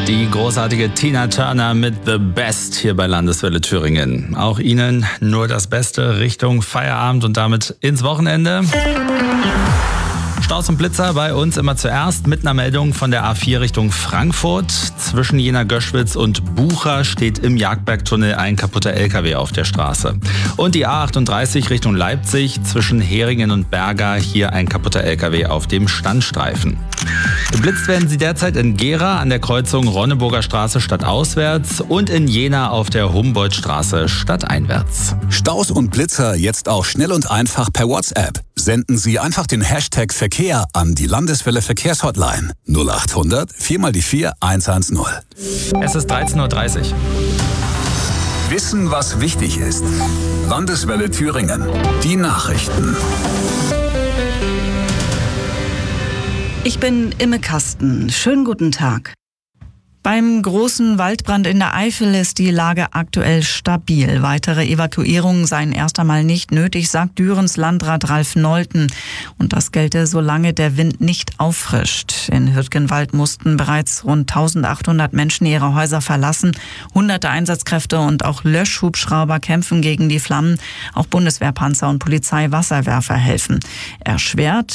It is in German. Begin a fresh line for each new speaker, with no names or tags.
Die großartige Tina Turner mit The Best hier bei Landeswelle Thüringen. Auch Ihnen nur das Beste Richtung Feierabend und damit ins Wochenende. Staus und Blitzer bei uns immer zuerst mit einer Meldung von der A4 Richtung Frankfurt. Zwischen Jena-Göschwitz und Bucha steht im Jagdbergtunnel ein kaputter LKW auf der Straße. Und die A38 Richtung Leipzig zwischen Heringen und Berga, hier ein kaputter LKW auf dem Standstreifen. Geblitzt werden sie derzeit in Gera an der Kreuzung Ronneburger Straße stadtauswärts und in Jena auf der Humboldtstraße stadteinwärts.
Staus und Blitzer jetzt auch schnell und einfach per WhatsApp. Senden Sie einfach den Hashtag Verkehr an die Landeswelle Verkehrshotline 0800 4x4 110.
Es ist 13:30 Uhr.
Wissen, was wichtig ist. Landeswelle Thüringen. Die Nachrichten.
Ich bin Imme Kasten. Schönen guten Tag. Beim großen Waldbrand in der Eifel ist die Lage aktuell stabil. Weitere Evakuierungen seien erst einmal nicht nötig, sagt Dürens Landrat Ralf Nolten. Und das gelte, solange der Wind nicht auffrischt. In Hürtgenwald mussten bereits rund 1800 Menschen ihre Häuser verlassen. Hunderte Einsatzkräfte und auch Löschhubschrauber kämpfen gegen die Flammen. Auch Bundeswehrpanzer und Polizeiwasserwerfer helfen. Erschwert